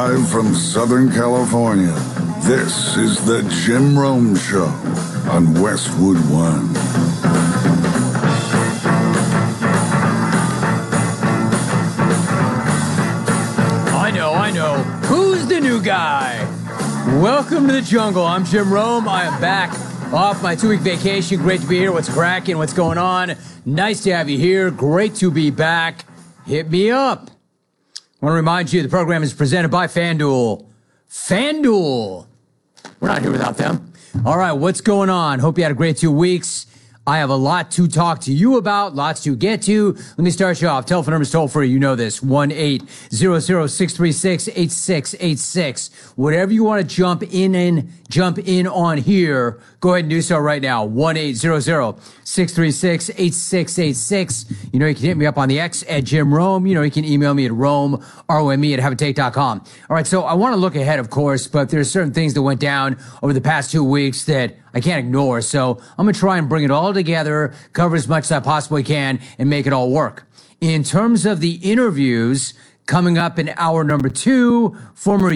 Live from Southern California, this is the Jim Rome Show on Westwood One. I know. Who's the new guy? Welcome to the jungle. I'm Jim Rome. I am back off my 2-week vacation. Great to be here. What's cracking? What's going on? Nice to have you here. Great to be back. Hit me up. I want to remind you the program is presented by FanDuel. FanDuel. We're not here without them. All right, what's going on? Hope you had a great 2 weeks. I have a lot to talk to you about, lots to get to. Let me start you off. Telephone number is toll free. You know this. 1-800-636-8686. Whatever you want to jump in on here, go ahead and do so right now. 1-800-636-8686. You know, you can hit me up on the X at Jim Rome. You know, you can email me at Rome, R-O-M-E at haveatake.com. All right, so I want to look ahead, of course, but there's certain things that went down over the past 2 weeks that I can't ignore. So I'm going to try and bring it all together, cover as much as I possibly can, and make it all work. In terms of the interviews, coming up in hour number 2, former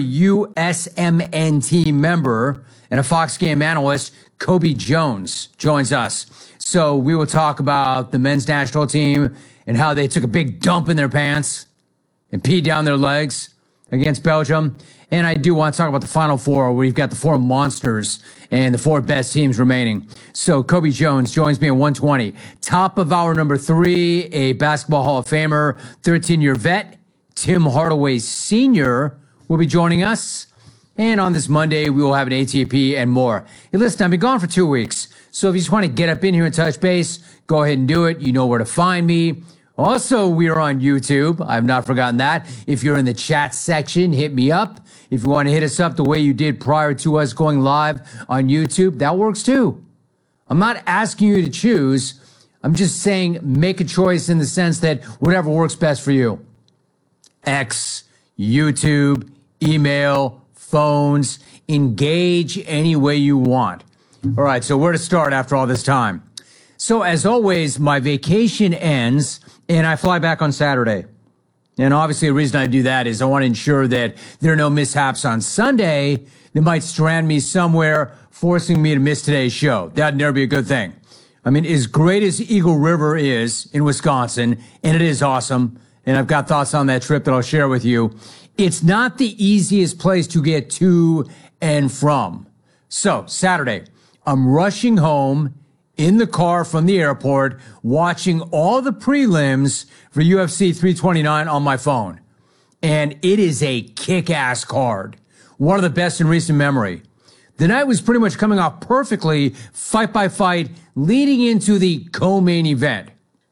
USMNT member and a Fox game analyst, Kobe Jones, joins us. So we will talk about the men's national team and how they took a big dump in their pants and peed down their legs against Belgium. And I do want to talk about the Final Four, where we've got the 4 monsters and the 4 best teams remaining. So Kobe Jones joins me at 1:20. Top of hour number 3, a Basketball Hall of Famer, 13-year vet, Tim Hardaway Sr. will be joining us. And on this Monday, we will have an ATP and more. Hey, listen, I've been gone for 2 weeks. So if you just want to get up in here and touch base, go ahead and do it. You know where to find me. Also, we are on YouTube. I've not forgotten that. If you're in the chat section, hit me up. If you want to hit us up the way you did prior to us going live on YouTube, that works too. I'm not asking you to choose. I'm just saying make a choice in the sense that whatever works best for you. X, YouTube, email, phones, engage any way you want. All right, so where to start after all this time? So as always, my vacation ends and I fly back on Saturday. And obviously the reason I do that is I want to ensure that there are no mishaps on Sunday that might strand me somewhere, forcing me to miss today's show. That'd never be a good thing. I mean, as great as Eagle River is in Wisconsin, and it is awesome, and I've got thoughts on that trip that I'll share with you, it's not the easiest place to get to and from. So, Saturday, I'm rushing home in the car from the airport, watching all the prelims for UFC 329 on my phone. And it is a kick-ass card. One of the best in recent memory. The night was pretty much coming off perfectly, fight by fight, leading into the co-main event.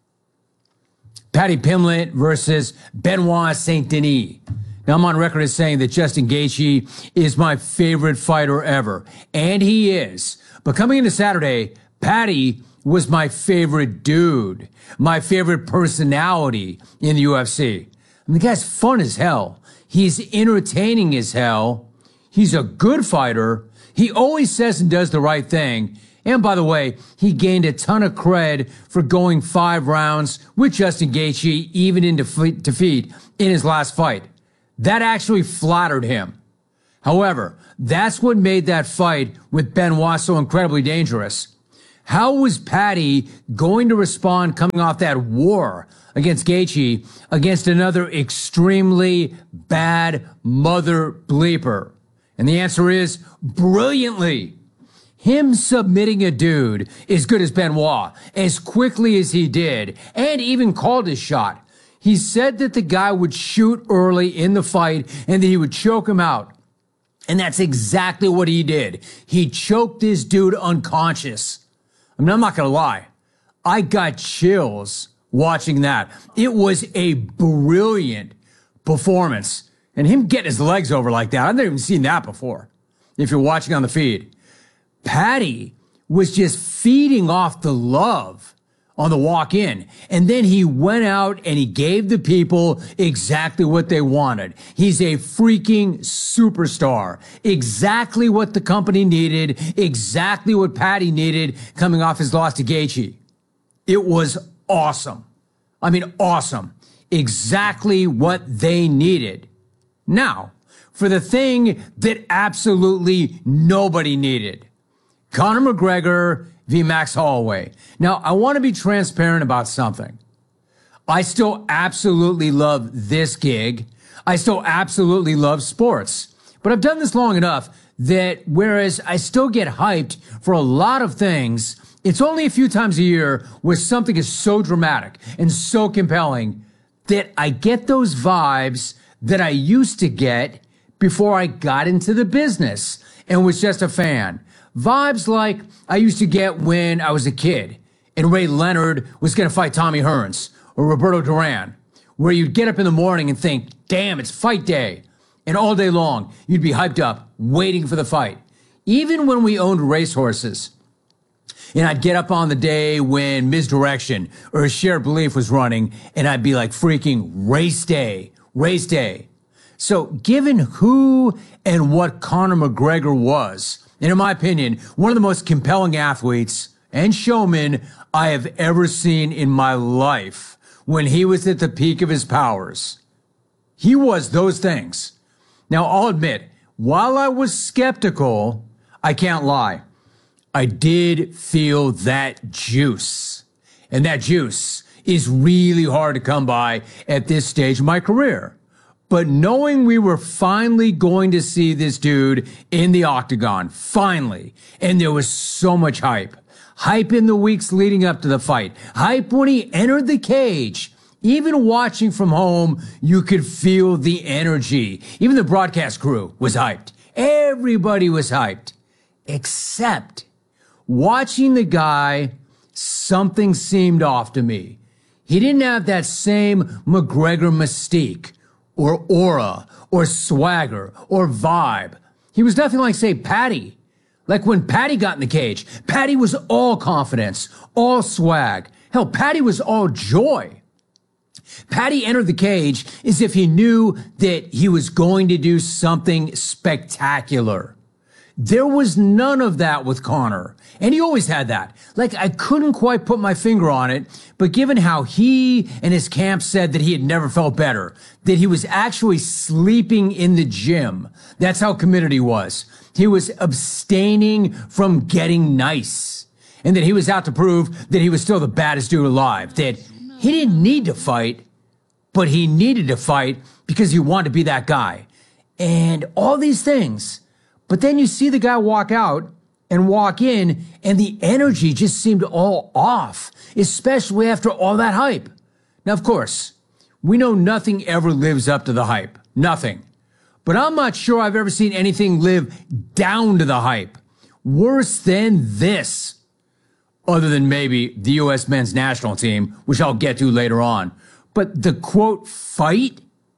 Paddy Pimblett versus Benoit Saint Denis. Now, I'm on record as saying that Justin Gaethje is my favorite fighter ever. And he is. But coming into Saturday, Paddy was my favorite dude, my favorite personality in the UFC. I mean, the guy's fun as hell. He's entertaining as hell. He's a good fighter. He always says and does the right thing. And by the way, he gained a ton of cred for going 5 rounds with Justin Gaethje, even in defeat in his last fight. That actually flattered him. However, that's what made that fight with Benoit so incredibly dangerous. How was Paddy going to respond coming off that war against Gaethje against another extremely bad mother bleeper? And the answer is brilliantly. Him submitting a dude as good as Benoit as quickly as he did, and even called his shot. He said that the guy would shoot early in the fight and that he would choke him out. And that's exactly what he did. He choked this dude unconscious. I mean, I'm not going to lie. I got chills watching that. It was a brilliant performance. And him getting his legs over like that, I've never even seen that before, if you're watching on the feed. Paddy was just feeding off the love on the walk-in. And then he went out and he gave the people exactly what they wanted. He's a freaking superstar. Exactly what the company needed. Exactly what Paddy needed coming off his loss to Gaethje. It was awesome. I mean, awesome. Exactly what they needed. Now, for the thing that absolutely nobody needed. Conor McGregor v. Max Holloway. Now, I want to be transparent about something. I still absolutely love this gig. I still absolutely love sports. But I've done this long enough that whereas I still get hyped for a lot of things, it's only a few times a year where something is so dramatic and so compelling that I get those vibes that I used to get before I got into the business and was just a fan. Vibes like I used to get when I was a kid and Ray Leonard was going to fight Tommy Hearns or Roberto Duran, where you'd get up in the morning and think, damn, it's fight day. And all day long, you'd be hyped up, waiting for the fight. Even when we owned racehorses, and I'd get up on the day when Misdirection or Shared Belief was running, and I'd be like freaking race day, race day. So given who and what Conor McGregor was, and in my opinion, one of the most compelling athletes and showmen I have ever seen in my life when he was at the peak of his powers, he was those things. Now, I'll admit, while I was skeptical, I can't lie, I did feel that juice. And that juice is really hard to come by at this stage of my career. But knowing we were finally going to see this dude in the octagon, finally, and there was so much hype. Hype in the weeks leading up to the fight. Hype when he entered the cage. Even watching from home, you could feel the energy. Even the broadcast crew was hyped. Everybody was hyped. Except watching the guy, something seemed off to me. He didn't have that same McGregor mystique, or aura, or swagger, or vibe. He was nothing like, say, Paddy. Like when Paddy got in the cage, Paddy was all confidence, all swag. Hell, Paddy was all joy. Paddy entered the cage as if he knew that he was going to do something spectacular. There was none of that with Conor, and he always had that. Like, I couldn't quite put my finger on it, but given how he and his camp said that he had never felt better, that he was actually sleeping in the gym, that's how committed he was. He was abstaining from getting nice, and that he was out to prove that he was still the baddest dude alive, that he didn't need to fight, but he needed to fight because he wanted to be that guy. And all these things. But then you see the guy walk out and walk in, and the energy just seemed all off, especially after all that hype. Now, of course, we know nothing ever lives up to the hype. Nothing. But I'm not sure I've ever seen anything live down to the hype. Worse than this. Other than maybe the U.S. men's national team, which I'll get to later on. But the quote fight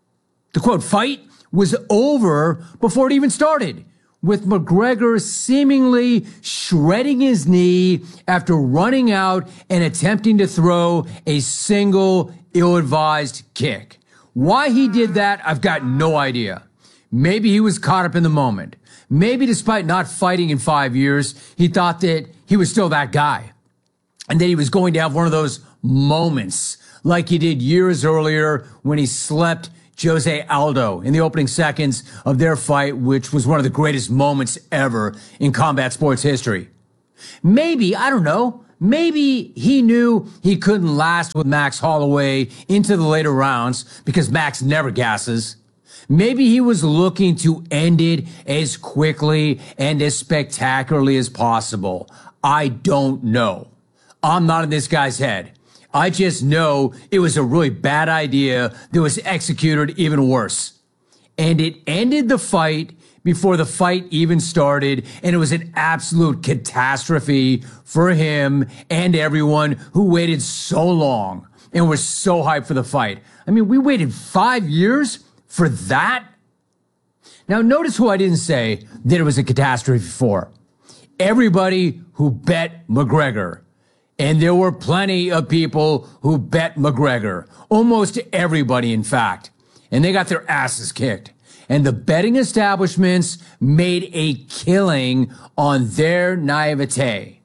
was over before it even started, with McGregor seemingly shredding his knee after running out and attempting to throw a single ill-advised kick. Why he did that, I've got no idea. Maybe he was caught up in the moment. Maybe despite not fighting in 5 years, he thought that he was still that guy and that he was going to have one of those moments like he did years earlier when he slept Jose Aldo in the opening seconds of their fight, which was one of the greatest moments ever in combat sports history. Maybe, I don't know, maybe he knew he couldn't last with Max Holloway into the later rounds because Max never gasses. Maybe he was looking to end it as quickly and as spectacularly as possible. I don't know. I'm not in this guy's head. I just know it was a really bad idea that was executed even worse. And it ended the fight before the fight even started, and it was an absolute catastrophe for him and everyone who waited so long and were so hyped for the fight. I mean, we waited 5 years for that? Now, notice who I didn't say that it was a catastrophe for. Everybody who bet McGregor. And there were plenty of people who bet McGregor. Almost everybody, in fact. And they got their asses kicked. And the betting establishments made a killing on their naivete.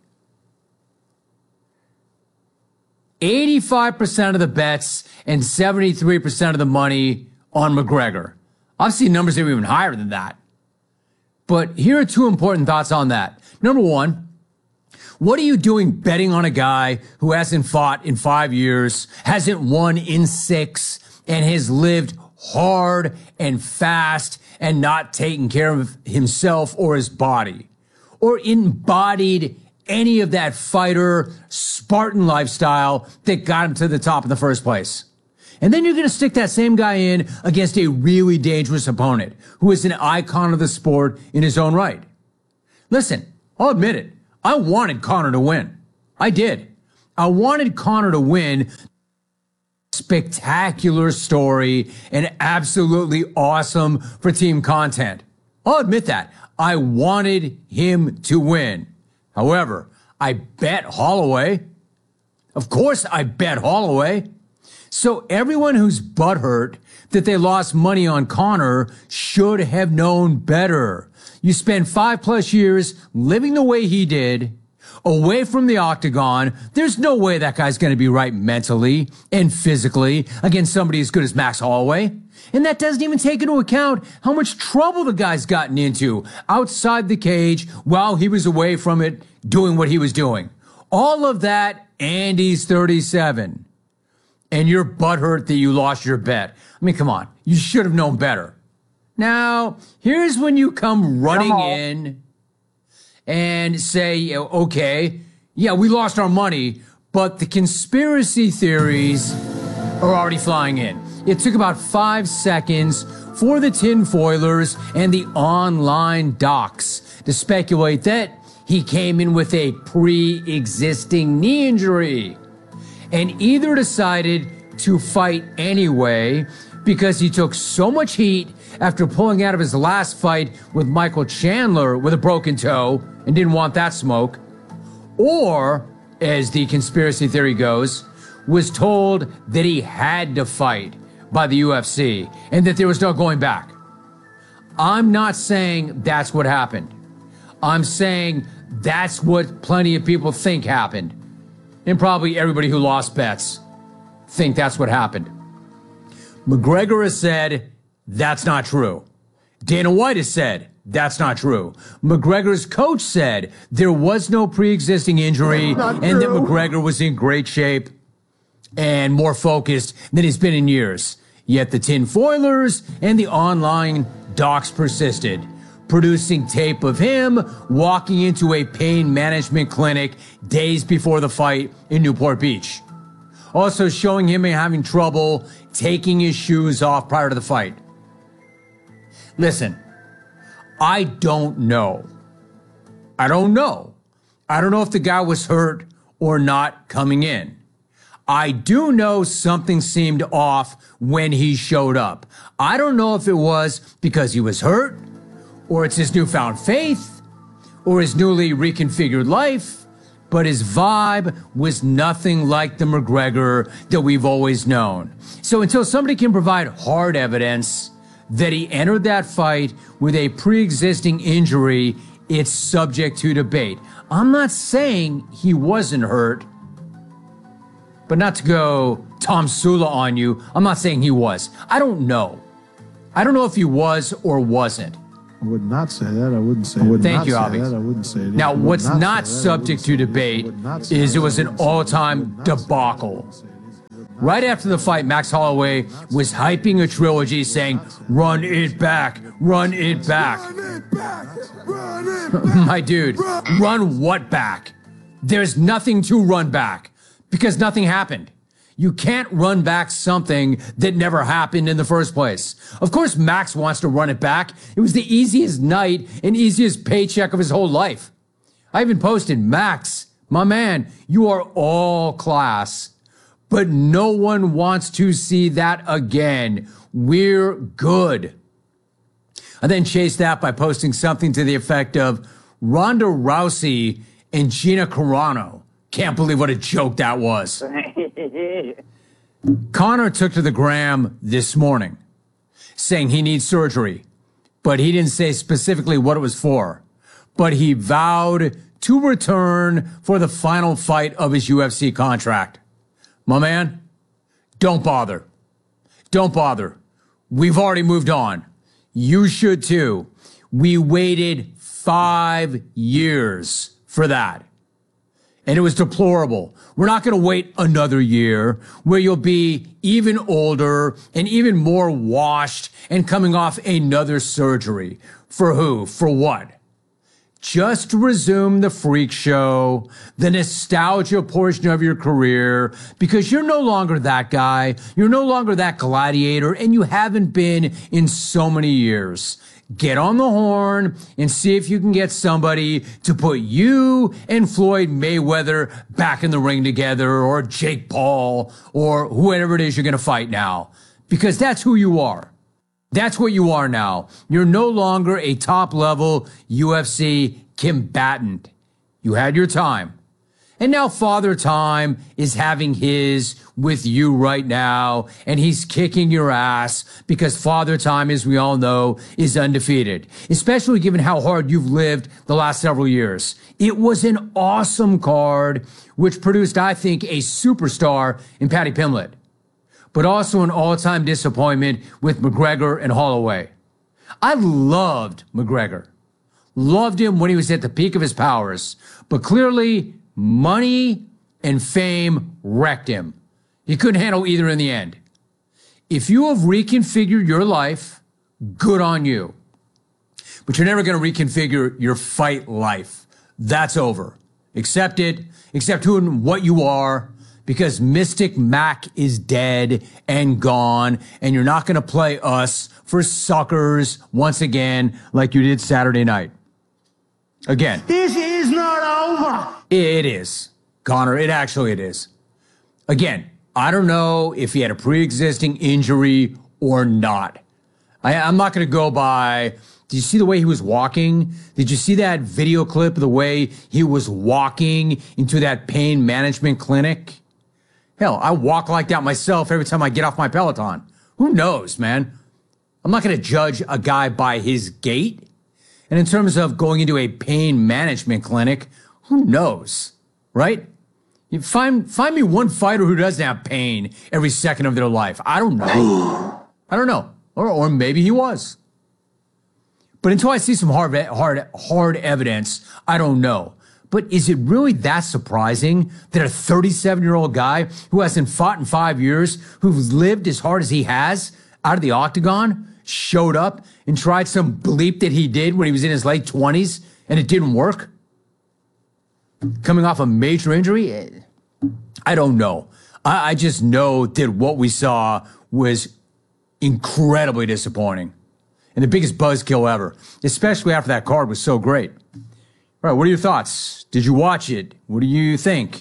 85% of the bets and 73% of the money on McGregor. I've seen numbers that are even higher than that. But here are two important thoughts on that. Number one, what are you doing betting on a guy who hasn't fought in 5 years, hasn't won in 6, and has lived hard and fast and not taken care of himself or his body, or embodied any of that fighter Spartan lifestyle that got him to the top in the first place? And then you're going to stick that same guy in against a really dangerous opponent who is an icon of the sport in his own right. Listen, I'll admit it. I wanted Conor to win. I did. I wanted Conor to win. Spectacular story and absolutely awesome for team content. I'll admit that. I wanted him to win. However, I bet Holloway. Of course I bet Holloway. So everyone who's butthurt that they lost money on Conor should have known better. You spend 5+ years living the way he did, away from the octagon. There's no way that guy's going to be right mentally and physically against somebody as good as Max Holloway. And that doesn't even take into account how much trouble the guy's gotten into outside the cage while he was away from it doing what he was doing. All of that, and he's 37. And you're butthurt that you lost your bet. I mean, come on. You should have known better. Now, here's when you come running in and say, okay, yeah, we lost our money, but the conspiracy theories are already flying in. It took about 5 seconds for the tinfoilers and the online docs to speculate that he came in with a pre-existing knee injury and either decided to fight anyway because he took so much heat after pulling out of his last fight with Michael Chandler with a broken toe and didn't want that smoke, or, as the conspiracy theory goes, was told that he had to fight by the UFC and that there was no going back. I'm not saying that's what happened. I'm saying that's what plenty of people think happened. And probably everybody who lost bets think that's what happened. McGregor has said that's not true. Dana White has said that's not true. McGregor's coach said there was no pre-existing injury and that McGregor was in great shape and more focused than he's been in years. Yet the tinfoilers and the online docs persisted, producing tape of him walking into a pain management clinic days before the fight in Newport Beach. Also showing him having trouble taking his shoes off prior to the fight. Listen, I don't know. I don't know if the guy was hurt or not coming in. I do know something seemed off when he showed up. I don't know if it was because he was hurt, or it's his newfound faith, or his newly reconfigured life, but his vibe was nothing like the McGregor that we've always known. So until somebody can provide hard evidence that he entered that fight with a pre-existing injury, it's subject to debate. I'm not saying he wasn't hurt, but not to go Tom Sula on you, I'm not saying he was. I don't know. I don't know if he was or wasn't. I would not say that. I wouldn't say it. Thank you, Avi. I wouldn't say it. Now, what's not subject to debate is it was an all-time debacle. Right after the fight, Max Holloway was hyping a trilogy saying, "Run it back, run it back." My dude, run what back? There's nothing to run back because nothing happened. You can't run back something that never happened in the first place. Of course, Max wants to run it back. It was the easiest night and easiest paycheck of his whole life. I even posted, "Max, my man, you are all class, but no one wants to see that again. We're good." I then chased that by posting something to the effect of, "Ronda Rousey and Gina Carano. Can't believe what a joke that was." Conor took to the gram this morning, saying he needs surgery, but he didn't say specifically what it was for. But he vowed to return for the final fight of his UFC contract. My man, don't bother. Don't bother. We've already moved on. You should too. We waited 5 years for that. And it was deplorable. We're not going to wait another year where you'll be even older and even more washed and coming off another surgery. For who? For what? Just resume the freak show, the nostalgia portion of your career, because you're no longer that guy. You're no longer that gladiator, and you haven't been in so many years. Get on the horn and see if you can get somebody to put you and Floyd Mayweather back in the ring together, or Jake Paul, or whoever it is you're going to fight now. Because that's who you are. That's what you are now. You're no longer a top-level UFC combatant. You had your time. And now Father Time is having his with you right now, and he's kicking your ass because Father Time, as we all know, is undefeated, especially given how hard you've lived the last several years. It was an awesome card, which produced, I think, a superstar in Paddy Pimblett, but also an all-time disappointment with McGregor and Holloway. I loved McGregor. Loved him when he was at the peak of his powers, but clearly money and fame wrecked him. He couldn't handle either in the end. If you have reconfigured your life, good on you. But you're never going to reconfigure your fight life. That's over. Accept it. Accept who and what you are, because Mystic Mac is dead and gone, and you're not going to play us for suckers once again like you did Saturday night. Again. This is not over. It is, Connor. It is. Again, I don't know if he had a pre-existing injury or not. I'm not going to go by, did you see the way he was walking? Did you see that video clip of the way he was walking into that pain management clinic? Hell, I walk like that myself every time I get off my Peloton. Who knows, man? I'm not going to judge a guy by his gait. And in terms of going into a pain management clinic, who knows, right? You find me one fighter who doesn't have pain every second of their life. I don't know. I don't know. Or maybe he was. But until I see some hard evidence, I don't know. But is it really that surprising that a 37-year-old guy who hasn't fought in 5 years, who's lived as hard as he has out of the octagon, showed up and tried some bleep that he did when he was in his late 20s and it didn't work? Coming off a major injury? I don't know. I just know that what we saw was incredibly disappointing and the biggest buzzkill ever, especially after that card was so great. All right, what are your thoughts? Did you watch it? What do you think?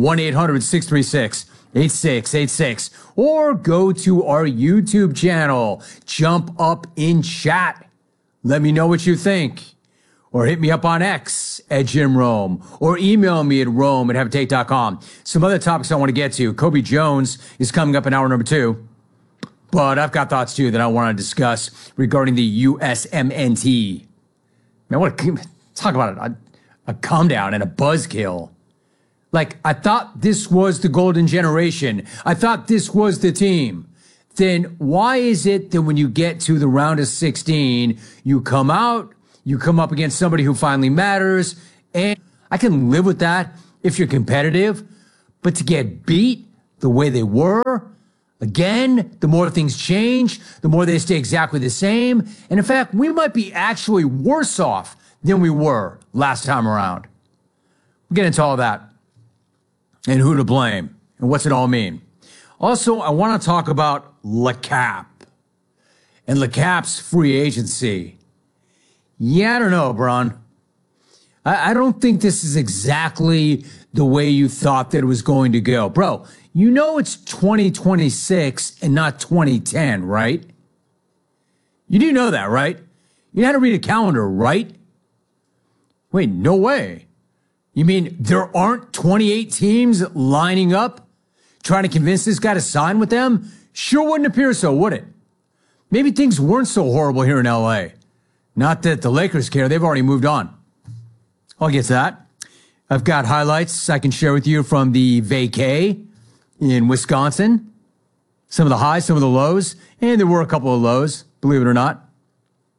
1-800-636-8686, or go to our YouTube channel. Jump up in chat. Let me know what you think. Or hit me up on X at Jim Rome, or email me at rome@haveatake.com. Some other topics I want to get to. Kobe Jones is coming up in hour number 2. But I've got thoughts too that I want to discuss regarding the USMNT. Man, talk about a calm down and a buzzkill. Like, I thought this was the golden generation. I thought this was the team. Then why is it that when you get to the round of 16, you come out, you come up against somebody who finally matters, and I can live with that if you're competitive, but to get beat the way they were, again, the more things change, the more they stay exactly the same. And in fact, we might be actually worse off than we were last time around. We'll get into all that and who to blame and what's it all mean. Also, I want to talk about LeCap and LeCap's free agency. Yeah, I don't know, Bron. I don't think this is exactly the way you thought that it was going to go. Bro, you know it's 2026 and not 2010, right? You do know that, right? You know how to read a calendar, right? Wait, no way. You mean there aren't 28 teams lining up trying to convince this guy to sign with them? Sure wouldn't appear so, would it? Maybe things weren't so horrible here in LA. Not that the Lakers care. They've already moved on. I'll get to that. I've got highlights I can share with you from the vacay in Wisconsin. Some of the highs, some of the lows, and there were a couple of lows, believe it or not.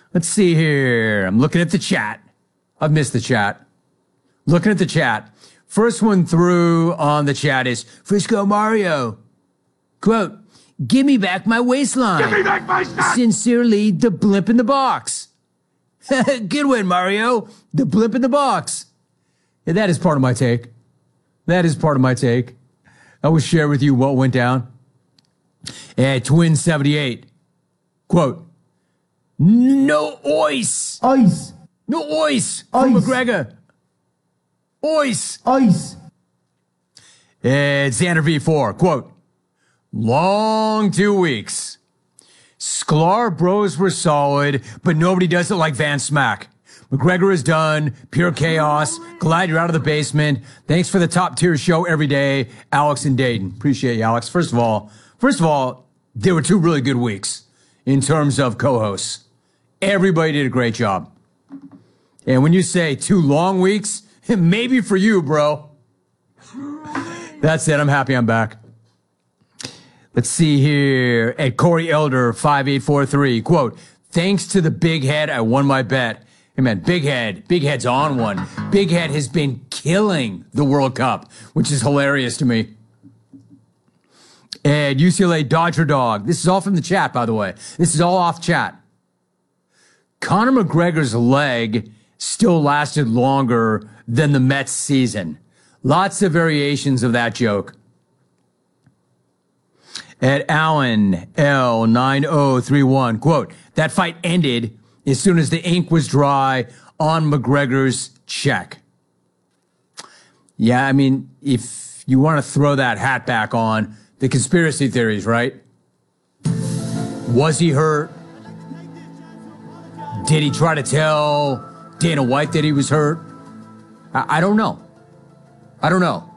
Let's see here. I'm looking at the chat. I've missed the chat. Looking at the chat. First one through on the chat is Frisco Mario. Quote, give me back my waistline. Give me back my snack. Sincerely, the blimp in the box. Good one, Mario. The blimp in the box. Yeah, that is part of my take. That is part of my take. I will share with you what went down. Twin 78. Quote, no ois. Ice. No ois from Ice. McGregor. Ois. Ice. Xander V4. Quote, long 2 weeks. Sklar bros were solid, but nobody does it like Van Smack. McGregor is done. Pure chaos. Glad you're out of the basement. Thanks for the top tier show every day, Alex and Dayton. Appreciate you, Alex. First of all, there were 2 really good weeks in terms of co-hosts. Everybody did a great job. And when you say 2 long weeks, maybe for you, bro. That's it. I'm happy I'm back. Let's see here. At Corey Elder, 5843, quote, thanks to the big head, I won my bet. Hey, man, Big Head's on one. Big Head has been killing the World Cup, which is hilarious to me. And UCLA Dodger Dog. This is all from the chat, by the way. This is all off chat. Conor McGregor's leg still lasted longer than the Mets season. Lots of variations of that joke. At Allen L9031, quote, that fight ended as soon as the ink was dry on McGregor's check. Yeah, I mean, if you want to throw that hat back on, the conspiracy theories, right? Was he hurt? Did he try to tell Dana White that he was hurt? I don't know. I don't know.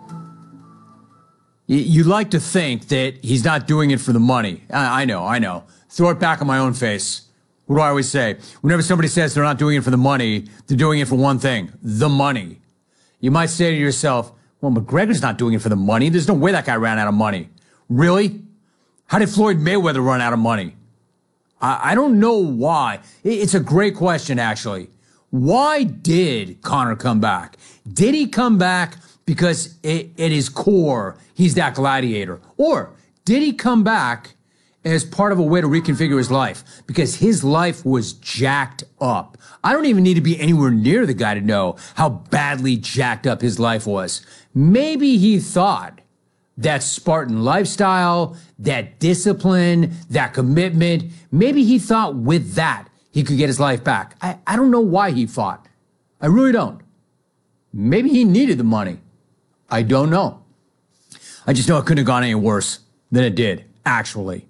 You like to think that he's not doing it for the money. I know. Throw it back on my own face. What do I always say? Whenever somebody says they're not doing it for the money, they're doing it for one thing, the money. You might say to yourself, well, McGregor's not doing it for the money. There's no way that guy ran out of money. Really? How did Floyd Mayweather run out of money? I don't know why. It's a great question, actually. Why did Conor come back? Did he come back because at his core, he's that gladiator? Or did he come back as part of a way to reconfigure his life? Because his life was jacked up. I don't even need to be anywhere near the guy to know how badly jacked up his life was. Maybe he thought that Spartan lifestyle, that discipline, that commitment, maybe he thought with that he could get his life back. I don't know why he fought. I really don't. Maybe he needed the money. I don't know. I just know it couldn't have gone any worse than it did, actually.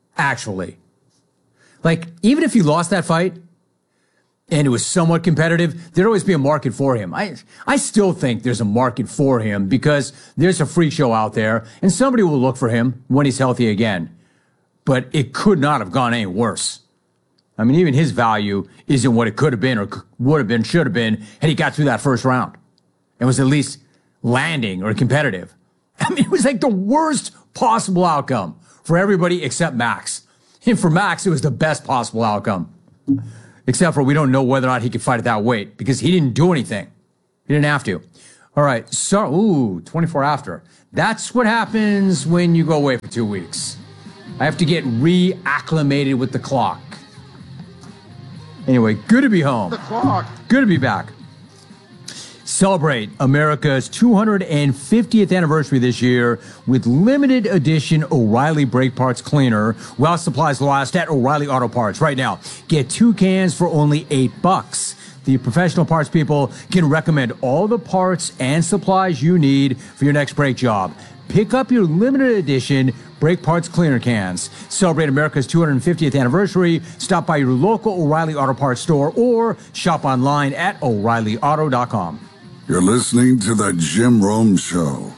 Like, even if he lost that fight and it was somewhat competitive, there'd always be a market for him. I still think there's a market for him because there's a freak show out there and somebody will look for him when he's healthy again. But it could not have gone any worse. I mean, even his value isn't what it could have been or would have been, should have been had he got through that first round and was at least landing or competitive. I mean, it was like the worst possible outcome for everybody except Max. And for Max, it was the best possible outcome. Except for we don't know whether or not he could fight at that weight because he didn't do anything. He didn't have to. All right. So, 24 after. That's what happens when you go away for 2 weeks. I have to get reacclimated with the clock. Anyway, good to be home. The clock. Good to be back. Celebrate America's 250th anniversary this year with limited edition O'Reilly Brake Parts Cleaner while supplies last at O'Reilly Auto Parts. Right now, get 2 cans for only $8. The professional parts people can recommend all the parts and supplies you need for your next brake job. Pick up your limited edition Brake Parts Cleaner cans. Celebrate America's 250th anniversary. Stop by your local O'Reilly Auto Parts store or shop online at O'ReillyAuto.com. You're listening to The Jim Rome Show.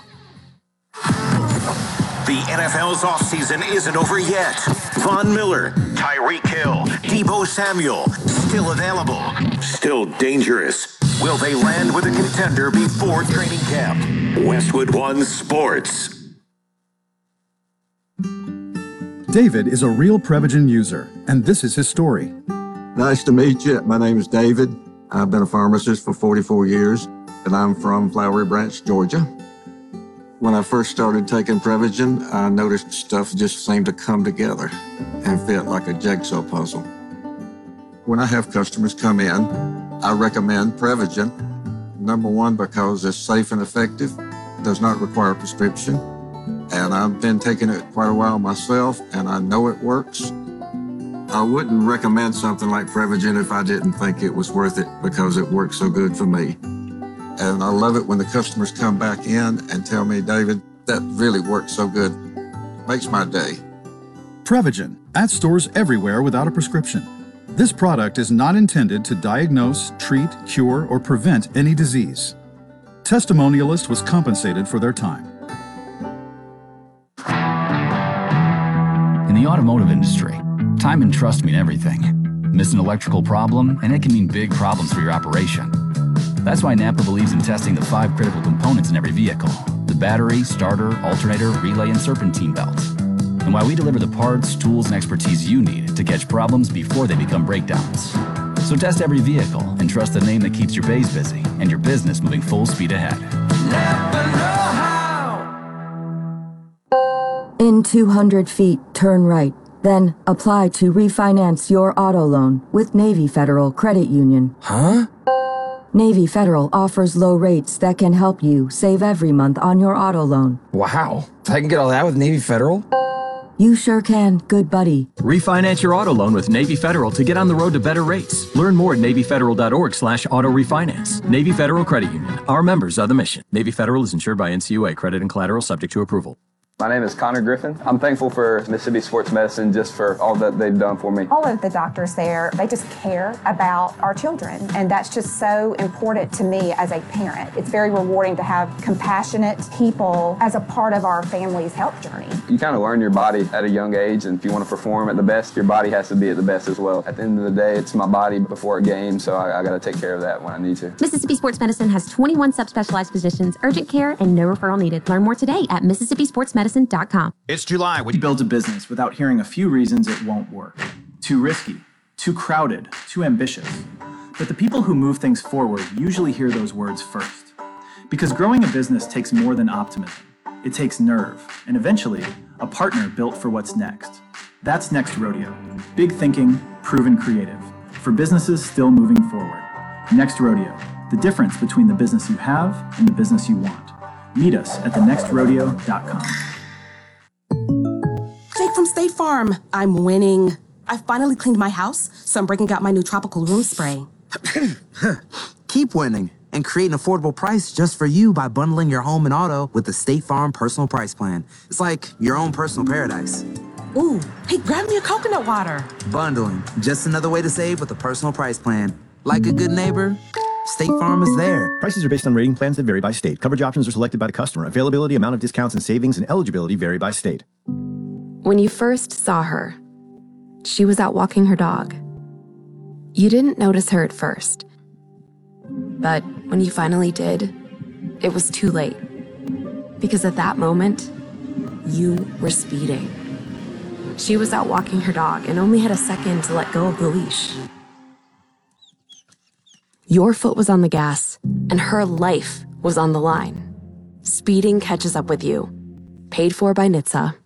The NFL's offseason isn't over yet. Von Miller, Tyreek Hill, Deebo Samuel, still available, still dangerous. Will they land with a contender before training camp? Westwood One Sports. David is a real Prevagen user, and this is his story. Nice to meet you. My name is David. I've been a pharmacist for 44 years, and I'm from Flowery Branch, Georgia. When I first started taking Prevagen, I noticed stuff just seemed to come together and fit like a jigsaw puzzle. When I have customers come in, I recommend Prevagen. Number one, because it's safe and effective, does not require a prescription, and I've been taking it quite a while myself, and I know it works. I wouldn't recommend something like Prevagen if I didn't think it was worth it because it works so good for me. And I love it when the customers come back in and tell me, David, that really works so good. Makes my day. Prevagen, at stores everywhere without a prescription. This product is not intended to diagnose, treat, cure, or prevent any disease. Testimonialist was compensated for their time. In the automotive industry, time and trust mean everything. Miss an electrical problem, and it can mean big problems for your operation. That's why Napa believes in testing the 5 critical components in every vehicle: the battery, starter, alternator, relay, and serpentine belt. And why we deliver the parts, tools, and expertise you need to catch problems before they become breakdowns. So test every vehicle and trust the name that keeps your bays busy and your business moving full speed ahead. Napa know-how. In 200 feet, turn right. Then apply to refinance your auto loan with Navy Federal Credit Union. Huh? Navy Federal offers low rates that can help you save every month on your auto loan. Wow. I can get all that with Navy Federal? You sure can, good buddy. Refinance your auto loan with Navy Federal to get on the road to better rates. Learn more at NavyFederal.org/auto refinance. Navy Federal Credit Union. Our members are the mission. Navy Federal is insured by NCUA. Credit and collateral subject to approval. My name is Connor Griffin. I'm thankful for Mississippi Sports Medicine just for all that they've done for me. All of the doctors there, they just care about our children, and that's just so important to me as a parent. It's very rewarding to have compassionate people as a part of our family's health journey. You kind of learn your body at a young age, and if you want to perform at the best, your body has to be at the best as well. At the end of the day, it's my body before a game, so I got to take care of that when I need to. Mississippi Sports Medicine has 21 subspecialized physicians, urgent care, and no referral needed. Learn more today at MississippiSportsMedicine.com. It's July. When you build a business without hearing a few reasons it won't work. Too risky, too crowded, too ambitious. But the people who move things forward usually hear those words first. Because growing a business takes more than optimism. It takes nerve, and eventually, a partner built for what's next. That's Next Rodeo. Big thinking, proven creative. For businesses still moving forward. Next Rodeo. The difference between the business you have and the business you want. Meet us at thenextrodeo.com. Jake from State Farm. I'm winning. I finally cleaned my house, so I'm breaking out my new tropical room spray. Keep winning and create an affordable price just for you by bundling your home and auto with the State Farm Personal Price Plan. It's like your own personal paradise. Ooh, hey, grab me a coconut water. Bundling, just another way to save with a personal price plan. Like a good neighbor, State Farm is there. Prices are based on rating plans that vary by state. Coverage options are selected by the customer. Availability, amount of discounts and savings, and eligibility vary by state. When you first saw her, she was out walking her dog. You didn't notice her at first. But when you finally did, it was too late. Because at that moment, you were speeding. She was out walking her dog and only had a second to let go of the leash. Your foot was on the gas, and her life was on the line. Speeding catches up with you. Paid for by NHTSA.